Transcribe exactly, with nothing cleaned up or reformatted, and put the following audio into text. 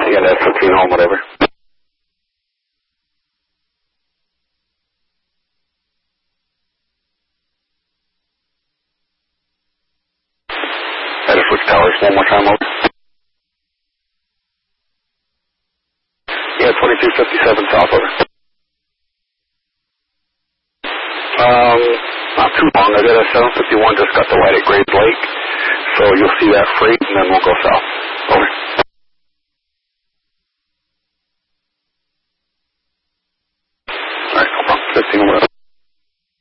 you got that fifteen home, whatever. Ediford Towers, one more time, over. Yeah, twenty-two fifty-seven south, over. Um, not too long. I got a seven fifty-one just got the light at Graves Lake, so you'll see that freight, and then we'll go south. Over.